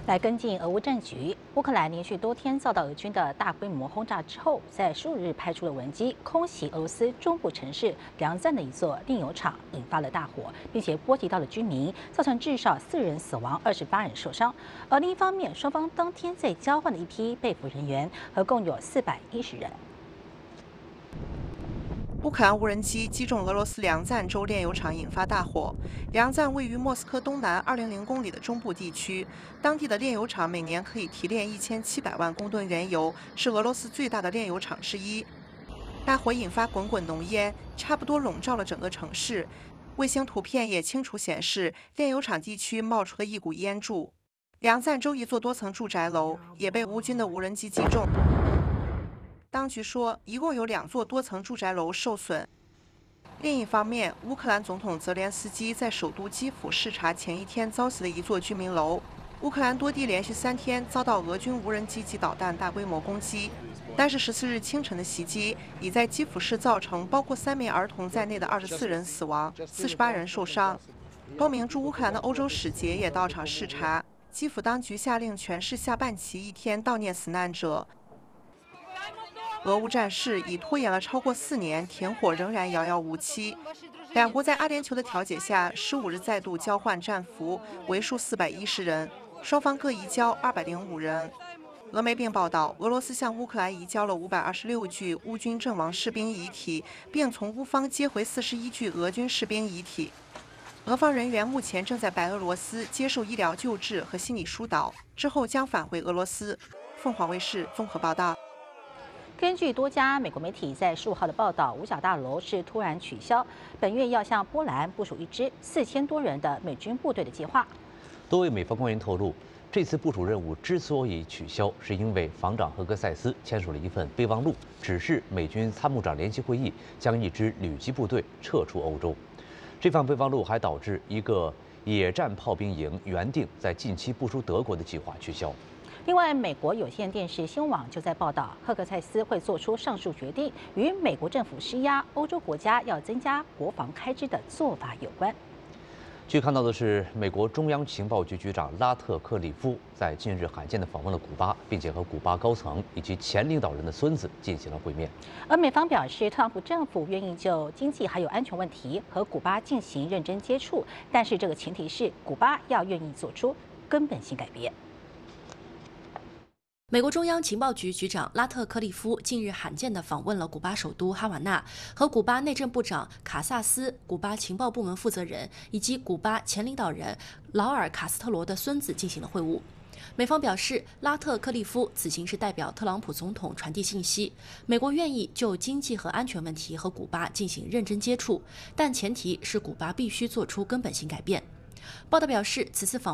来跟进俄乌战局，乌克兰连续多天遭到俄军的大规模轰炸之后，在15日派出了无人机空袭俄罗斯中部城市梁赞的一座炼油厂，引发了大火，并且波及到了居民，造成至少4人死亡，28人受伤。而另一方面，双方当天在交换了一批被俘人员，合共有410人。 乌克兰无人机击中俄罗斯梁赞州炼油厂，引发大火。梁赞位于莫斯科东南200公里的中部地区，当地的炼油厂每年可以提炼1700万公吨原油，是俄罗斯最大的炼油厂之一。大火引发滚滚浓烟，差不多笼罩了整个城市。卫星图片也清楚显示，炼油厂地区冒出了一股烟柱。梁赞州一座多层住宅楼也被乌军的无人机击中。 当局说，一共有2座多层住宅楼受损。另一方面，乌克兰总统泽连斯基在首都基辅视察前一天遭袭的一座居民楼。乌克兰多地连续3天遭到俄军无人机及导弹大规模攻击，但是14日清晨的袭击已在基辅市造成包括3名儿童在内的24人死亡，48人受伤。多名驻乌克兰的欧洲使节也到场视察。基辅当局下令全市下半旗1天悼念死难者。 俄乌战事已拖延了超过4年，停火仍然遥遥无期。两国在阿联酋的调解下，15日再度交换战俘，为数410人，双方各移交205人。俄媒并报道，俄罗斯向乌克兰移交了526具乌军阵亡士兵遗体，并从乌方接回41具俄军士兵遗体。俄方人员目前正在白俄罗斯接受医疗救治和心理疏导，之后将返回俄罗斯。凤凰卫视综合报道。 根据多家美国媒体在15号的报道，五角大楼是突然取消本月要向波兰部署一支4000多人的美军部队的计划。 多位美方官员透露，这次部署任务之所以取消，是因为防长赫格塞斯签署了一份备忘录，指示美军参谋长联席会议将一支旅级部队撤出欧洲。这份备忘录还导致一个野战炮兵营原定在近期部署德国的计划取消。 另外，美国有线电视新闻网就在报道，赫克塞斯会做出上述决定，与美国政府施压欧洲国家要增加国防开支的做法有关。 据看到的是，美国中央情报局局长拉特克里夫在近日罕见地访问了古巴，并且和古巴高层以及前领导人的孙子进行了会面。 而美方表示，特朗普政府愿意就经济还有安全问题和古巴进行认真接触，但是这个前提是古巴要愿意做出根本性改变。 美国中央情报局局长拉特克利夫近日罕见地访问了古巴首都哈瓦那，和古巴内政部长卡萨斯、古巴情报部门负责人以及古巴前领导人劳尔·卡斯特罗的孙子进行了会晤。美方表示，拉特克利夫此行是代表特朗普总统传递信息，美国愿意就经济和安全问题和古巴进行认真接触，但前提是古巴必须做出根本性改变。报道表示，此次访